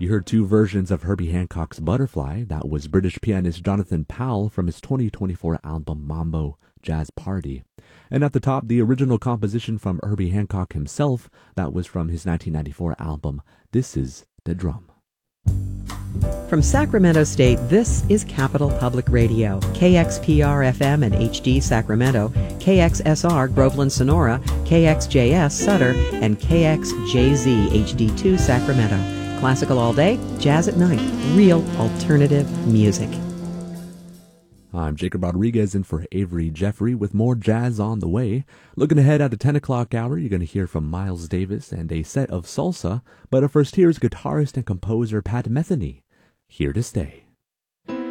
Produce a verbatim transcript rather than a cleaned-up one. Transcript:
You heard two versions of Herbie Hancock's Butterfly. That was British pianist Jonathan Powell from his twenty twenty-four album Mambo Jazz Party. And at the top, the original composition from Herbie Hancock himself. That was from his nineteen ninety-four album This Is the Drum. From Sacramento State, this is Capital Public Radio, K X P R F M and H D Sacramento, K X S R Groveland Sonora, K X J S Sutter, and K X J Z H D two Sacramento. Classical all day, jazz at night, real alternative music. I'm Jacob Rodriguez in for Avery Jeffrey with more jazz on the way. Looking ahead at the ten o'clock hour, you're going to hear from Miles Davis and a set of salsa. But first, here's guitarist and composer Pat Metheny, Here to Stay.